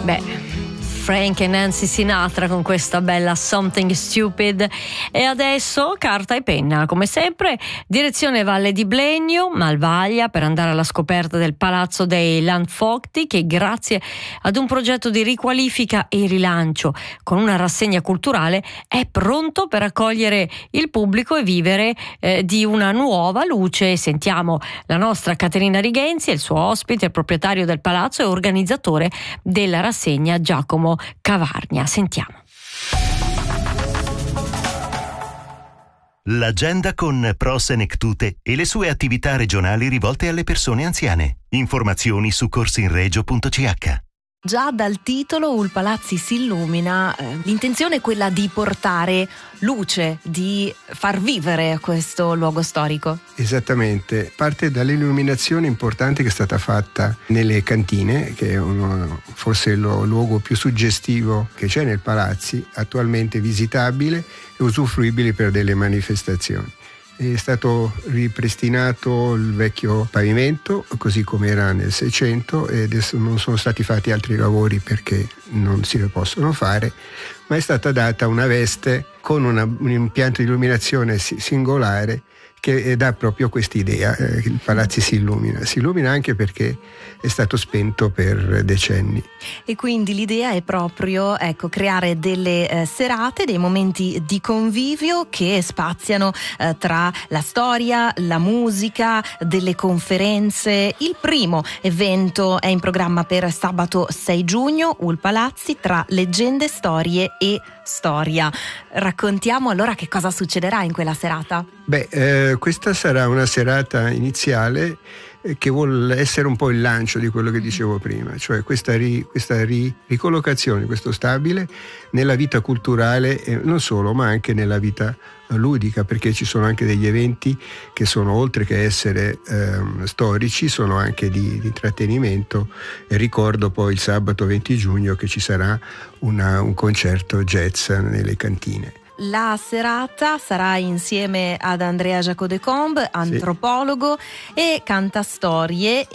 Beh, Frank e Nancy Sinatra con questa bella Something Stupid. E adesso carta e penna, come sempre, direzione Valle di Blegno, Malvaglia, per andare alla scoperta del Palazzo dei Landfogti, che grazie ad un progetto di riqualifica e rilancio con una rassegna culturale è pronto per accogliere il pubblico e vivere di una nuova luce. Sentiamo la nostra Caterina Righenzi e il suo ospite, il proprietario del palazzo e organizzatore della rassegna, Giacomo Cavarnia. Sentiamo. L'agenda con Pro Senectute e le sue attività regionali rivolte alle persone anziane. Informazioni su corsinregio.ch. Già dal titolo Ulpalazzi si illumina, l'intenzione è quella di portare luce, di far vivere questo luogo storico. Esattamente, parte dall'illuminazione importante che è stata fatta nelle cantine, che è forse il luogo più suggestivo che c'è nel Palazzi, attualmente visitabile e usufruibile per delle manifestazioni. È stato ripristinato il vecchio pavimento così come era nel 600 e adesso non sono stati fatti altri lavori perché non si possono fare, ma è stata data una veste con un impianto di illuminazione singolare che dà proprio quest'idea, il Palazzi si illumina anche perché è stato spento per decenni. E quindi l'idea è proprio creare delle serate, dei momenti di convivio che spaziano tra la storia, la musica, delle conferenze. Il primo evento è in programma per sabato 6 giugno, Ulpalazzi, tra leggende, storie e storia. Raccontiamo allora che cosa succederà in quella serata. Questa sarà una serata iniziale che vuol essere un po' il lancio di quello che dicevo prima, cioè questa ricollocazione, questo stabile nella vita culturale e non solo, ma anche nella vita ludica, perché ci sono anche degli eventi che sono, oltre che essere storici, sono anche di intrattenimento. E ricordo poi il sabato 20 giugno che ci sarà un concerto jazz nelle cantine. La serata sarà insieme ad Andrea Jacot de Combe, antropologo e cantastorie.